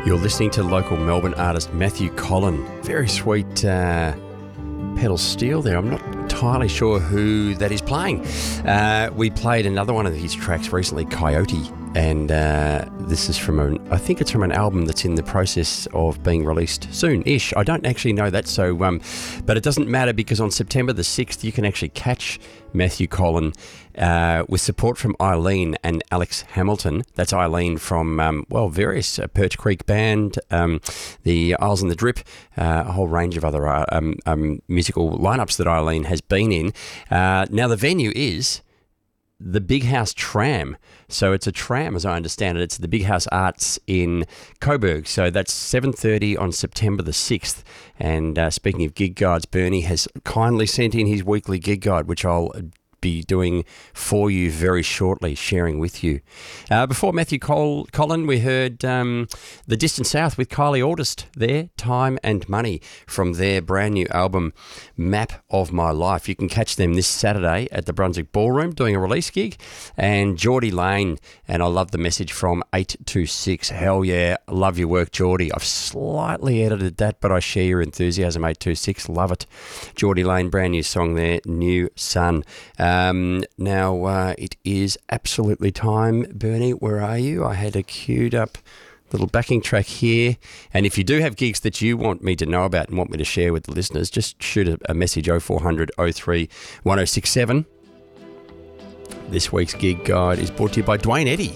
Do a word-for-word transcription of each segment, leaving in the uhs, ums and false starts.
You're listening to local Melbourne artist Matthew Collin. Very sweet uh, pedal steel there. I'm not entirely sure who that is playing. Uh, we played another one of his tracks recently, Coyote, and uh, this is from an, I think it's from an album that's in the process of being released soon-ish. I don't actually know that, so um, but it doesn't matter because on September the sixth you can actually catch Matthew Collin uh, with support from Eileen and Alex Hamilton. That's Eileen from, um, well, various uh, Perch Creek Band, um, the Isles and the Drip, uh, a whole range of other uh, um, um, musical lineups that Eileen has been in. Uh, now the venue is the Big House Tram. So it's a tram, as I understand it. It's the Big House Arts in Coburg. So that's seven thirty on September the sixth. And uh, speaking of gig guides, Bernie has kindly sent in his weekly gig guide, which I'll be doing for you very shortly, sharing with you. Uh, before Matthew Col- Collin, we heard um, The Distant South with Kylie August there, Time and Money, from their brand new album, Map of My Life. You can catch them this Saturday at the Brunswick Ballroom doing a release gig. And Geordie Lane, and I love the message from eight two six. Hell yeah, love your work, Geordie. I've slightly edited that, but I share your enthusiasm, eight two six. Love it. Geordie Lane, brand new song there, New Sun. Um, now, uh, it is absolutely time. Bernie, where are you? I had a queued up little backing track here. And if you do have gigs that you want me to know about and want me to share with the listeners, just shoot a, a message oh four hundred oh three one oh six seven. This week's gig guide is brought to you by Dwayne Eddy,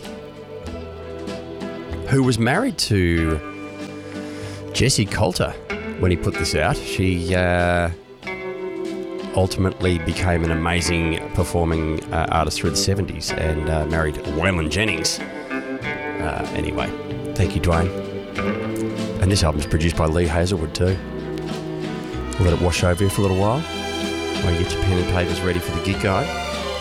who was married to Jessie Coulter when he put this out. She uh, ultimately became an amazing performing uh, artist through the seventies and uh, married Waylon Jennings. Uh, anyway, thank you, Dwayne. And this album's produced by Lee Hazelwood too. We'll let it wash over you for a little while while you get your pen and papers ready for the gig guide.